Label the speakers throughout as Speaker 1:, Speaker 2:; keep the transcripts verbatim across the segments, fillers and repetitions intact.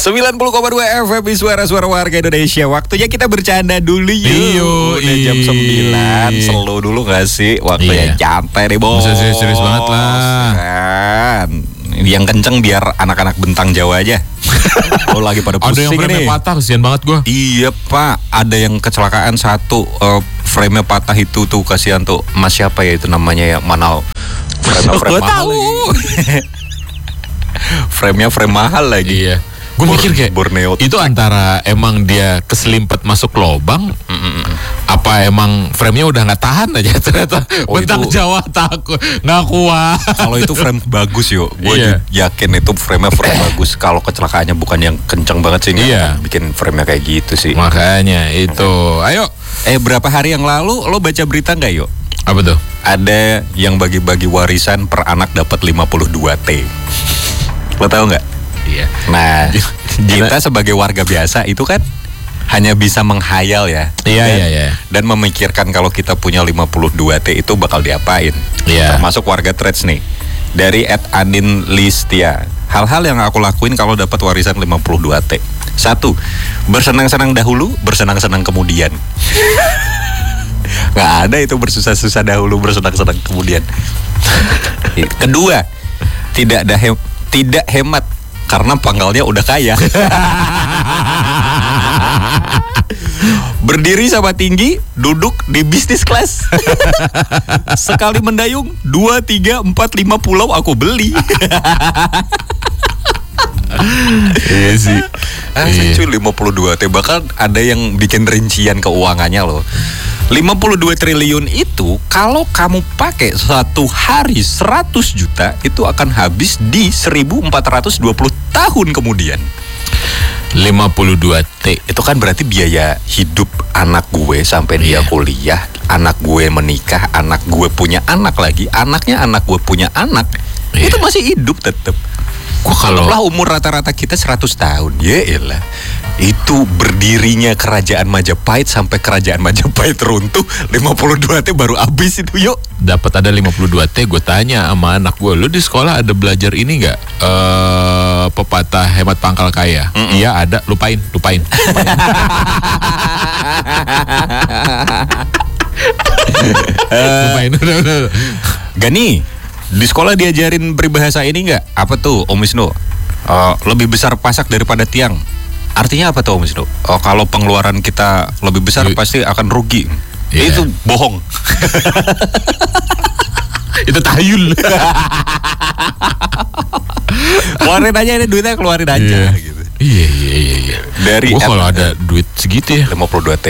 Speaker 1: sembilan puluh koma dua F M Suara-suara warga Indonesia. Waktunya kita bercanda dulu yuk.
Speaker 2: Iyo,
Speaker 1: Udah jam sembilan. Slow dulu gak sih? Waktunya
Speaker 2: iya.
Speaker 1: Capek deh bos.
Speaker 2: Bisa serius-serius banget lah
Speaker 1: Kan yang kenceng biar anak-anak bentang Jawa aja. Oh lagi pada pusing.
Speaker 2: Ada yang frame
Speaker 1: nih
Speaker 2: patah, kesian banget gue.
Speaker 1: Iya pak, ada yang kecelakaan satu, uh, frame-nya patah itu tuh, kasihan tuh. Mas siapa ya itu namanya ya, Manal. Frame-nya frame mahal lagi. Frame-nya frame mahal lagi.
Speaker 2: Iya. Gue mikir kayak
Speaker 1: Borneo
Speaker 2: itu antara emang dia keselimpet masuk lubang,
Speaker 1: Mm-mm.
Speaker 2: apa emang frame-nya udah nggak tahan aja ternyata.
Speaker 1: Oh,
Speaker 2: Bentang
Speaker 1: itu-
Speaker 2: Jawa takut nggak kuat.
Speaker 1: Kalau itu frame bagus yuk, gue
Speaker 2: Iya.
Speaker 1: yakin itu frame-nya frame bagus. Kalau kecelakaannya bukan yang kenceng banget sih, nggak
Speaker 2: Iya.
Speaker 1: akan bikin frame-nya kayak gitu sih.
Speaker 2: Makanya itu. Ayo.
Speaker 1: Eh berapa hari yang lalu lo baca berita nggak yuk?
Speaker 2: Apa tuh?
Speaker 1: Ada yang bagi-bagi warisan per anak dapat lima puluh dua T. Lo tahu nggak?
Speaker 2: Iya.
Speaker 1: Nah,
Speaker 2: Gila.
Speaker 1: kita sebagai warga biasa itu kan hanya bisa menghayal ya.
Speaker 2: Iya,
Speaker 1: dan,
Speaker 2: iya, iya.
Speaker 1: Dan memikirkan kalau kita punya lima puluh dua T itu bakal diapain.
Speaker 2: Iya.
Speaker 1: Termasuk warga Threads nih. Dari at Anin Listia. Hal-hal yang aku lakuin kalau dapat warisan lima puluh dua T. Satu, bersenang-senang dahulu, bersenang-senang kemudian. Nggak ada itu bersusah-susah dahulu, bersenang-senang kemudian. Kedua, tidak ada hem- tidak hemat karena pangkalnya udah kaya. Berdiri sama tinggi, duduk di bisnis kelas. Sekali mendayung, dua, tiga, empat, lima pulau aku beli.
Speaker 2: Iya sih.
Speaker 1: Ah, cuy, lima puluh dua T. Bahkan ada yang bikin rincian keuangannya loh. lima puluh dua triliun itu kalau kamu pakai satu hari seratus juta itu akan habis di seribu empat ratus dua puluh tahun kemudian.
Speaker 2: lima puluh dua T.
Speaker 1: Itu kan berarti biaya hidup anak gue sampai dia
Speaker 2: Iya.
Speaker 1: kuliah, anak gue menikah, anak gue punya anak lagi, anaknya anak gue punya anak.
Speaker 2: Iya.
Speaker 1: Itu masih hidup tetap.
Speaker 2: Gua kalau
Speaker 1: Lah umur rata-rata kita seratus tahun. Ya elah. Itu berdirinya kerajaan Majapahit sampai kerajaan Majapahit runtuh lima puluh dua T baru habis itu yuk.
Speaker 2: dapat ada lima puluh dua T, gue tanya sama anak gue, lu di sekolah ada belajar ini nggak? Eh pepatah hemat pangkal kaya.
Speaker 1: Mm-mm.
Speaker 2: Iya ada, lupain, lupain. lupain. Udah, udah, udah.
Speaker 1: Gani, di sekolah diajarin peribahasa ini nggak? Apa tuh Om Wisnu? Eh, lebih besar pasak daripada tiang. Artinya apa tuh Om Wisnu? Oh, kalau pengeluaran kita lebih besar
Speaker 2: Iya.
Speaker 1: pasti akan rugi.
Speaker 2: Iya.
Speaker 1: Itu bohong.
Speaker 2: Itu tahayul.
Speaker 1: Keluarin aja ini duitnya, keluarin aja.
Speaker 2: Iya.
Speaker 1: Gitu.
Speaker 2: Iya iya iya. iya.
Speaker 1: Dari
Speaker 2: Gue
Speaker 1: app-
Speaker 2: kalau ada duit segitu ya,
Speaker 1: lima puluh dua T.
Speaker 2: eh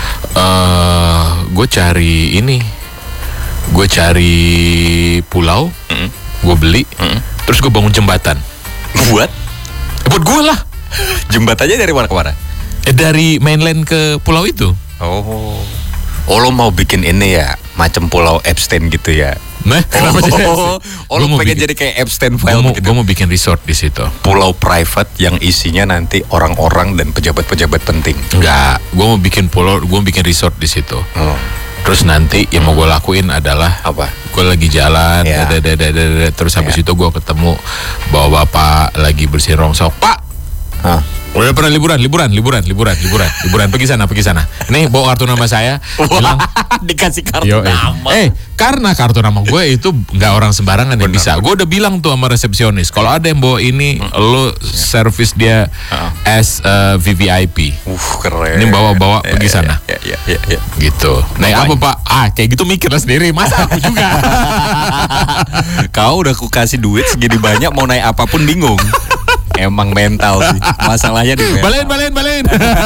Speaker 2: gue cari ini, gue cari pulau,
Speaker 1: Mm.
Speaker 2: gue beli,
Speaker 1: Mm.
Speaker 2: terus gue bangun jembatan.
Speaker 1: Buat
Speaker 2: Buat gue lah.
Speaker 1: jembatannya dari mana ke mana?
Speaker 2: Eh, dari mainland ke pulau itu.
Speaker 1: Oh. Oh lo mau bikin ini ya, macam pulau Epstein gitu ya?
Speaker 2: Nah, kenapa jadi?
Speaker 1: Oh, oh
Speaker 2: Gua
Speaker 1: lo
Speaker 2: mau
Speaker 1: pengen
Speaker 2: bikin-
Speaker 1: jadi kayak Epstein
Speaker 2: Gue
Speaker 1: file
Speaker 2: mau,
Speaker 1: gitu?
Speaker 2: gua mau bikin resort di situ.
Speaker 1: Pulau private yang isinya nanti orang-orang dan pejabat-pejabat penting.
Speaker 2: Enggak, gue mau bikin pulau, gue mau bikin resort di situ.
Speaker 1: Oh,
Speaker 2: Terus nanti yang mau gue lakuin adalah
Speaker 1: apa?
Speaker 2: gue lagi jalan,
Speaker 1: Ya.
Speaker 2: dada, dada, dada, dada, terus habis
Speaker 1: Ya.
Speaker 2: itu gue ketemu bawa bapak lagi bersihin rongsok. Pak,
Speaker 1: Hah?
Speaker 2: udah pernah liburan, liburan, liburan, liburan, liburan, liburan, pergi sana, pergi sana. Nih bawa kartu nama saya, bilang,
Speaker 1: Dikasih kartu
Speaker 2: yo, eh,
Speaker 1: nama.
Speaker 2: eh, karena kartu nama gue itu nggak orang sembarangan yang
Speaker 1: Benar,
Speaker 2: bisa. Gue udah bilang tuh sama resepsionis, kalau ada yang bawa ini, lo servis dia
Speaker 1: Heeh.
Speaker 2: as uh, V V I P.
Speaker 1: Uh, keren.
Speaker 2: Ini bawa-bawa
Speaker 1: Ya,
Speaker 2: pergi
Speaker 1: ya,
Speaker 2: sana.
Speaker 1: Ya, ya, ya, ya.
Speaker 2: Gitu. Nah,
Speaker 1: Bapaknya.
Speaker 2: apa Pak? Ah, kayak gitu mikir lah sendiri. Masa aku juga.
Speaker 1: Kau udah ku kasih duit segini banyak mau naik apapun bingung. Emang mental sih. Masalahnya di mental.
Speaker 2: Balen, balen, balen.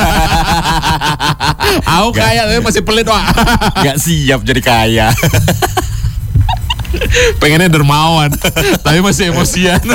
Speaker 2: Aku kaya tapi masih pelit, Wak.
Speaker 1: Gak siap jadi kaya.
Speaker 2: Pengennya dermawan, tapi masih emosian.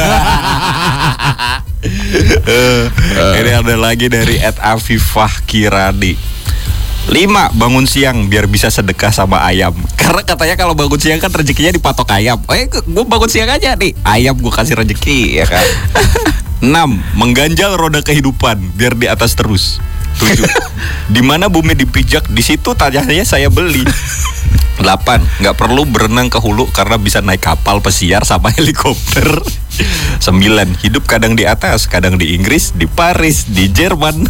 Speaker 1: Ini ada lagi dari at Afifah Kiradi. Lima, bangun siang biar bisa sedekah sama ayam. Karena katanya kalau bangun siang kan rezekinya dipatok ayam. Eh, gue bangun siang aja nih, ayam gue kasih rezeki ya kan. Enam, mengganjal roda kehidupan biar di atas terus. Tujuh, di mana bumi dipijak di situ tanahnya saya beli. Delapan, nggak perlu berenang ke hulu karena bisa naik kapal pesiar sama helikopter. Sembilan, hidup kadang di atas, kadang di Inggris, di Paris, di Jerman.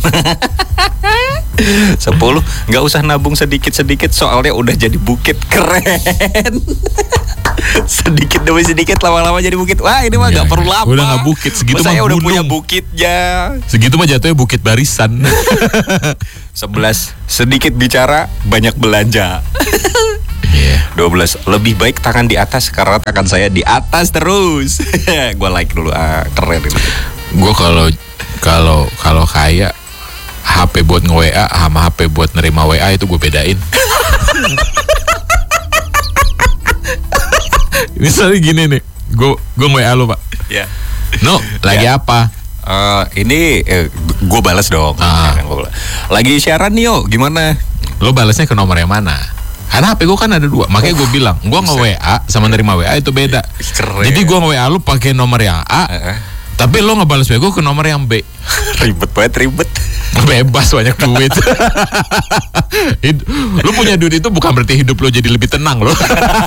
Speaker 1: Sepuluh, nggak usah nabung sedikit-sedikit soalnya udah jadi bukit. Keren. Sedikit demi sedikit lama-lama jadi bukit. Wah ini mah
Speaker 2: Ya,
Speaker 1: nggak perlu lama.
Speaker 2: udah nggak bukit, segitu
Speaker 1: saya
Speaker 2: mah
Speaker 1: udah
Speaker 2: gunung.
Speaker 1: punya bukitnya.
Speaker 2: Segitu mah jatuhnya bukit barisan.
Speaker 1: Sebelas, sedikit bicara banyak belanja.
Speaker 2: Iya.
Speaker 1: Dua belas, lebih baik tangan di atas karena tangan saya di atas terus. Gue like dulu, ah, keren itu.
Speaker 2: Gue kalau kalau kalau kayak H P buat nge-W A sama H P buat nerima W A itu gue bedain. Misalnya gini nih, gue gue nge-W A lu pak.
Speaker 1: Ya.
Speaker 2: No, lagi
Speaker 1: Ya.
Speaker 2: apa?
Speaker 1: Eh, ini eh, gue balas dong.
Speaker 2: Ah.
Speaker 1: Ya kan, gua balas. Lagi siaran nih yo, gimana?
Speaker 2: Lo balasnya ke nomor yang mana? Karena H P gue kan ada dua, makanya gue bilang gue nge-W A sama nerima W A itu beda.
Speaker 1: Keren.
Speaker 2: Jadi gue nge-W A lu pakai nomor yang A,
Speaker 1: Heeh.
Speaker 2: tapi lo ngebalas W A gue ke nomor yang B.
Speaker 1: Ribet banget, ribet.
Speaker 2: Bebas, banyak duit. Hid- Lu punya duit itu bukan berarti hidup lo jadi lebih tenang lo.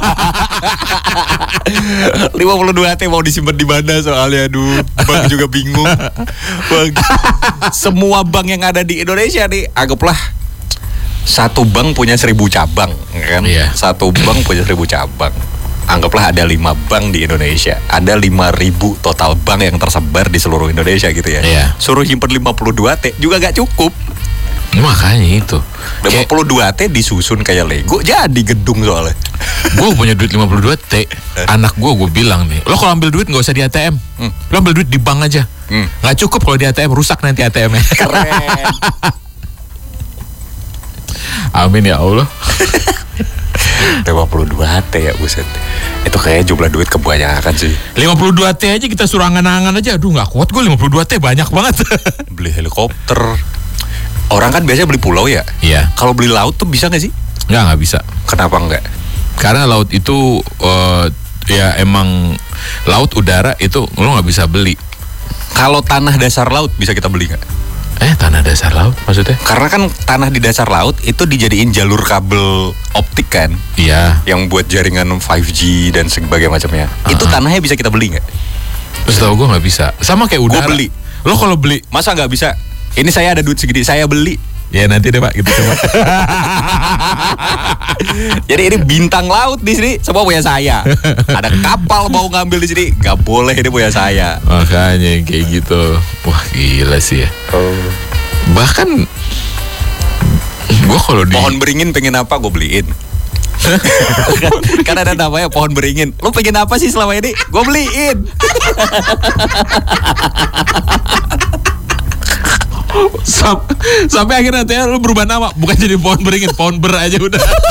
Speaker 1: lima puluh dua T mau disimpan di mana soalnya, aduh, bank juga bingung. Bang, semua bank yang ada di Indonesia nih, anggaplah satu bank punya seribu cabang, kan?
Speaker 2: Iya.
Speaker 1: Satu bank punya seribu cabang. Anggaplah ada lima bank di Indonesia, ada lima ribu total bank yang tersebar di seluruh Indonesia gitu ya.
Speaker 2: Iya.
Speaker 1: Suruh nyimpen lima puluh dua T juga gak cukup.
Speaker 2: Makanya itu.
Speaker 1: lima puluh dua T disusun kayak Lego jadi gedung soalnya.
Speaker 2: Gue punya duit lima puluh dua T. Anak gue gue bilang nih, lo kalau ambil duit nggak usah di A T M.
Speaker 1: Hmm.
Speaker 2: Lo ambil duit di bank aja.
Speaker 1: Hmm.
Speaker 2: Nggak cukup kalau di A T M, rusak nanti A T M-nya.
Speaker 1: Keren.
Speaker 2: Amin ya Allah.
Speaker 1: lima puluh dua T ya, buset. Itu kayak jumlah duit kebanyakan sih.
Speaker 2: lima puluh dua T aja kita suruh angan-angan aja. Aduh nggak kuat gue lima puluh dua T, banyak banget.
Speaker 1: Beli helikopter. Orang kan biasanya beli pulau ya.
Speaker 2: Iya.
Speaker 1: Kalau beli laut tuh bisa gak sih?
Speaker 2: Nggak nggak bisa.
Speaker 1: Kenapa enggak?
Speaker 2: Karena laut itu eh, ya emang laut udara itu lo nggak bisa beli.
Speaker 1: Kalau tanah dasar laut bisa kita beli nggak?
Speaker 2: Eh tanah dasar laut maksudnya?
Speaker 1: Karena kan tanah di dasar laut itu dijadiin jalur kabel optik kan,
Speaker 2: Iya.
Speaker 1: yang buat jaringan lima G dan sebagainya macamnya. Itu
Speaker 2: Uh-uh.
Speaker 1: tanahnya bisa kita beli nggak?
Speaker 2: Terus tau gue nggak bisa. Sama kayak
Speaker 1: Gue
Speaker 2: udara.
Speaker 1: beli.
Speaker 2: Lo kalau beli,
Speaker 1: Masa nggak bisa? Ini saya ada duit segini, saya beli.
Speaker 2: ya nanti deh pak kita coba.
Speaker 1: Jadi ini bintang laut di sini semua punya saya. Ada kapal mau ngambil di sini, nggak boleh, ini punya saya.
Speaker 2: Makanya kayak gitu. Wah gila sih ya. Bahkan gue kalau di
Speaker 1: Pohon beringin pengen apa gue beliin. Kan ada namanya pohon beringin. Lu pengen apa sih selama ini? Gue beliin.
Speaker 2: Sam- sampai akhirnya nanti lu berubah nama, bukan jadi pohon beringin, pohon ber aja udah.